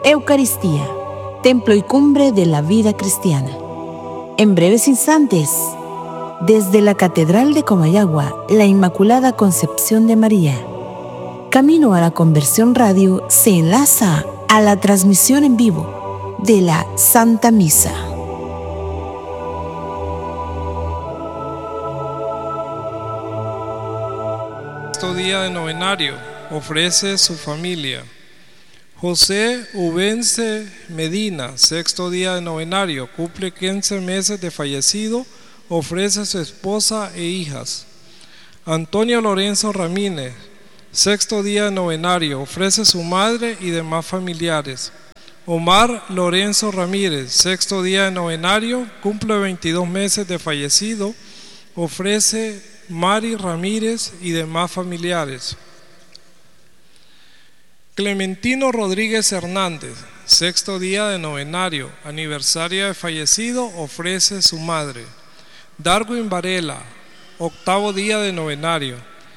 Eucaristía, templo y cumbre de la vida cristiana. En breves instantes, desde la Catedral de Comayagua, la Inmaculada Concepción de María, Camino a la Conversión Radio se enlaza a la transmisión en vivo de la Santa Misa. Sexto día de novenario, ofrece su familia. José Ubense Medina, sexto día de novenario, cumple 15 meses de fallecido, ofrece a su esposa e hijas. Antonio Lorenzo Ramírez, sexto día de novenario, ofrece a su madre y demás familiares. Omar Lorenzo Ramírez, sexto día de novenario, cumple 22 meses de fallecido, ofrece Mari Ramírez y demás familiares. Clementino Rodríguez Hernández, sexto día de novenario, aniversario de fallecido, ofrece su madre. Darwin Varela, octavo día de novenario.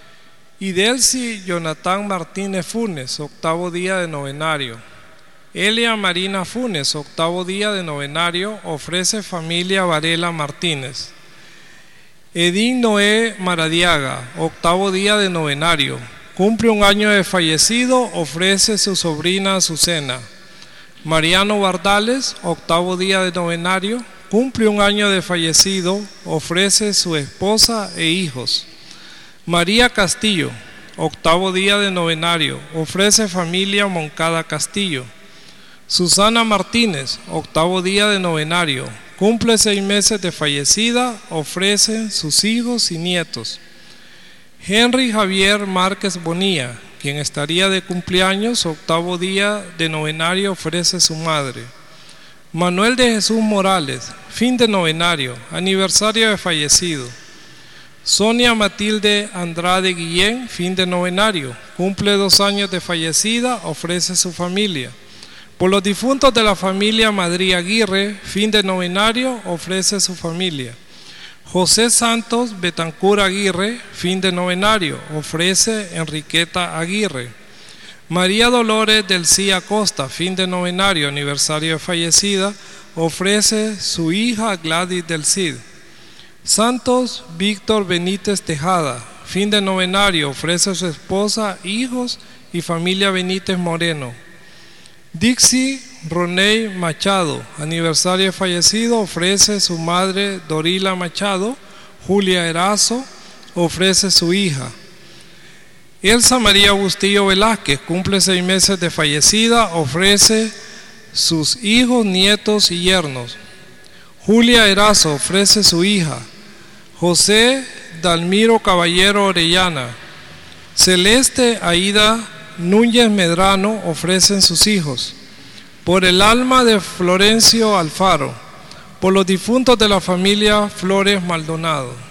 Idelsi Jonathan Martínez Funes, octavo día de novenario. Elia Marina Funes, octavo día de novenario, ofrece familia Varela Martínez. Edín Noé Maradiaga, octavo día de novenario, cumple un año de fallecido, ofrece su sobrina Azucena. Mariano Bardales, octavo día de novenario, cumple un año de fallecido, ofrece su esposa e hijos. María Castillo, octavo día de novenario, ofrece familia Moncada Castillo. Susana Martínez, octavo día de novenario, cumple 6 meses de fallecida, ofrece sus hijos y nietos. Henry Javier Márquez Bonilla, quien estaría de cumpleaños, octavo día de novenario, ofrece su madre. Manuel de Jesús Morales, fin de novenario, aniversario de fallecido. Sonia Matilde Andrade Guillén, fin de novenario, cumple 2 años de fallecida, ofrece su familia. Por los difuntos de la familia Madrid Aguirre, fin de novenario, ofrece su familia. José Santos Betancur Aguirre, fin de novenario, ofrece Enriqueta Aguirre. María Dolores del Cía Costa, fin de novenario, aniversario de fallecida, ofrece su hija Gladys del Cid. Santos Víctor Benítez Tejada, fin de novenario, ofrece a su esposa, hijos y familia Benítez Moreno. Dixie Roney Machado, aniversario de fallecido, ofrece su madre Dorila Machado. Julia Erazo, ofrece su hija. Elsa María Bustillo Velázquez, cumple 6 meses de fallecida, ofrece sus hijos, nietos y yernos. Julia Erazo, ofrece su hija. José Dalmiro Caballero Orellana. Celeste Aida Núñez Medrano, ofrecen sus hijos. Por el alma de Florencio Alfaro, por los difuntos de la familia Flores Maldonado.